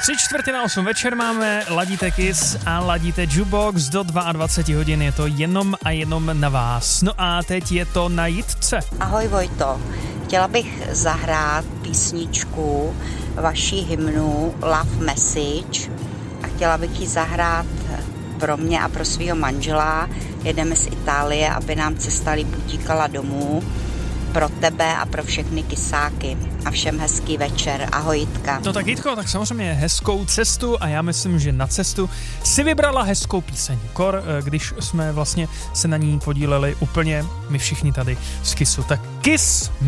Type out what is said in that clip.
7:45 večer máme, ladíte Kiss a ladíte Jukebox, do 22 hodin je to jenom a jenom na vás. No a teď je to na Jitce. Ahoj Vojto, chtěla bych zahrát písničku vaší hymnu Love Message a chtěla bych ji zahrát pro mě a pro svého manžela. Jedeme z Itálie, aby nám cesta líp utíkala domů. Pro tebe a pro všechny kysáky. A všem hezký večer. Ahoj Jitka. No tak Jitko, tak samozřejmě hezkou cestu a já myslím, že na cestu si vybrala hezkou píseň. Když jsme vlastně se na ní podíleli úplně my všichni tady z Kissu. Tak Kiss